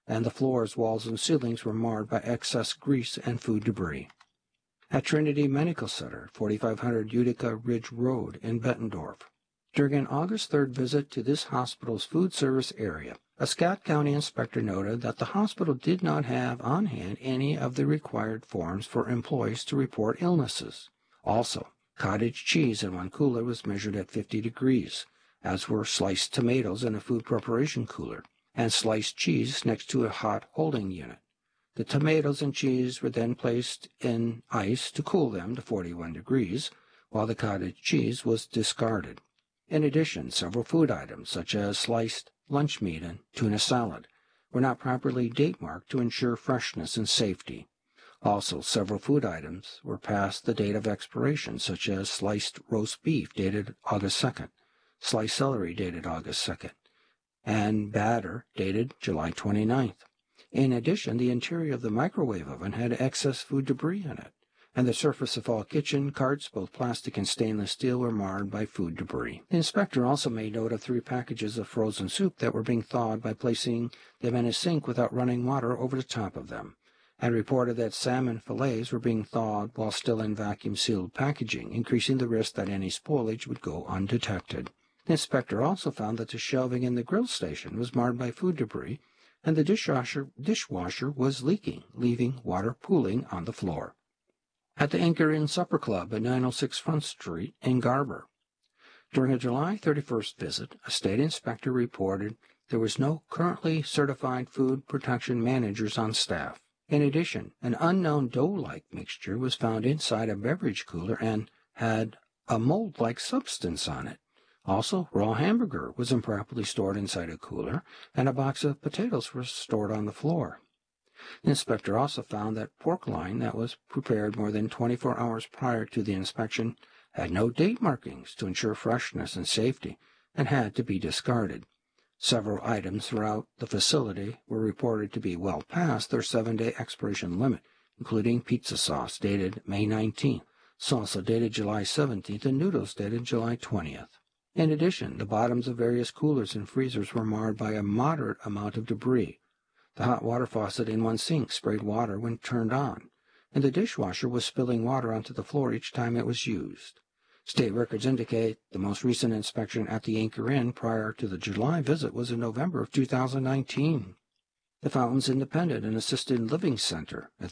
and the floors, walls, and ceilings were marred by excess grease and food debris. At Trinity Medical Center, 4500 Utica Ridge Road in Bettendorf. During an August 3rd visit to this hospital's food service area, a Scott County inspector noted that the hospital did not have on hand any of the required forms for employees to report illnesses. Also, cottage cheese in one cooler was measured at 50 degrees, as were sliced tomatoes in a food preparation cooler, and sliced cheese next to a hot holding unit. The tomatoes and cheese were then placed in ice to cool them to 41 degrees, while the cottage cheese was discarded. In addition, several food items, such as sliced lunch meat and tuna salad, were not properly date-marked to ensure freshness and safety. Also, several food items were past the date of expiration, such as sliced roast beef dated August 2nd, sliced celery dated August 2nd, and batter dated July 29th. In addition, the interior of the microwave oven had excess food debris in it, and the surface of all kitchen carts, both plastic and stainless steel, were marred by food debris. The inspector also made note of 3 packages of frozen soup that were being thawed by placing them in a sink without running water over the top of them, and reported that salmon fillets were being thawed while still in vacuum-sealed packaging, increasing the risk that any spoilage would go undetected. The inspector also found that the shelving in the grill station was marred by food debris, and the dishwasher was leaking, leaving water pooling on the floor. At the Anchor Inn Supper Club at 906 Front Street in Garber. During a July 31st visit, a state inspector reported there was no currently certified food protection managers on staff. In addition, an unknown dough-like mixture was found inside a beverage cooler and had a mold-like substance on it. Also, raw hamburger was improperly stored inside a cooler, and a box of potatoes was stored on the floor. The inspector also found that pork loin that was prepared more than 24 hours prior to the inspection had no date markings to ensure freshness and safety, and had to be discarded. Several items throughout the facility were reported to be well past their 7-day expiration limit, including pizza sauce dated May 19th, salsa dated July 17th, and noodles dated July 20th. In addition, the bottoms of various coolers and freezers were marred by a moderate amount of debris. The hot water faucet in one sink sprayed water when turned on, and the dishwasher was spilling water onto the floor each time it was used. State records indicate the most recent inspection at the Anchor Inn prior to the July visit was in November of 2019. The Fountains Independent and Assisted Living Center at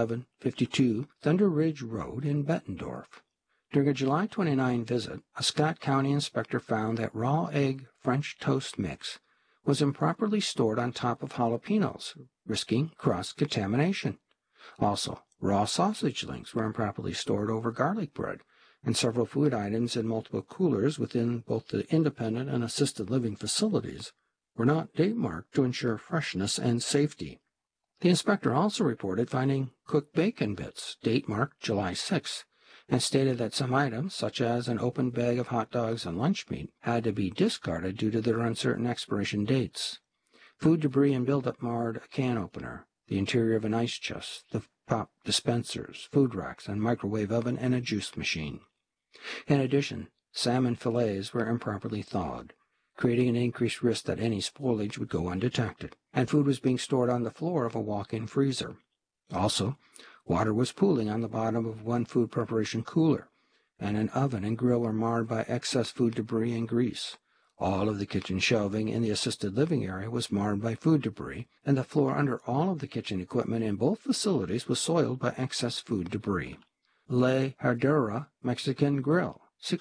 3752 Thunder Ridge Road in Bettendorf. During a July 29 visit, a Scott County inspector found that raw egg French toast mix was improperly stored on top of jalapenos, risking cross-contamination. Also, raw sausage links were improperly stored over garlic bread, and several food items in multiple coolers within both the independent and assisted living facilities were not date-marked to ensure freshness and safety. The inspector also reported finding cooked bacon bits, date-marked July 6th, and stated that some items, such as an open bag of hot dogs and lunch meat, had to be discarded due to their uncertain expiration dates. Food debris and buildup marred a can opener, the interior of an ice chest, the pop dispensers, food racks, and microwave oven, and a juice machine. In addition, salmon fillets were improperly thawed, creating an increased risk that any spoilage would go undetected, and food was being stored on the floor of a walk-in freezer. Also, water was pooling on the bottom of one food preparation cooler, and an oven and grill were marred by excess food debris and grease. All of the kitchen shelving in the assisted living area was marred by food debris, and the floor under all of the kitchen equipment in both facilities was soiled by excess food debris. Le Herrera Mexican Grill,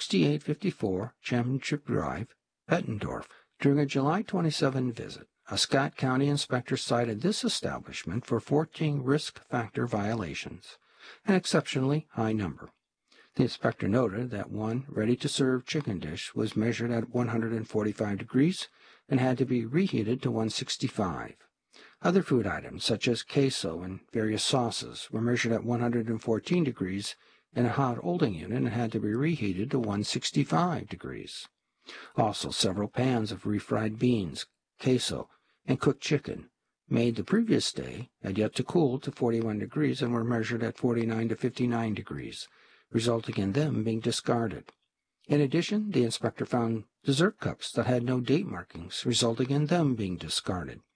6854 Championship Drive, Bettendorf. During a July 27 visit, a Scott County inspector cited this establishment for 14 risk factor violations, an exceptionally high number. The inspector noted that one ready-to-serve chicken dish was measured at 145 degrees and had to be reheated to 165. Other food items, such as queso and various sauces, were measured at 114 degrees in a hot holding unit and had to be reheated to 165 degrees. Also, several pans of refried beans, queso, and cooked chicken, made the previous day, had yet to cool to 41 degrees and were measured at 49 to 59 degrees, resulting in them being discarded. In addition, the inspector found dessert cups that had no date markings, resulting in them being discarded.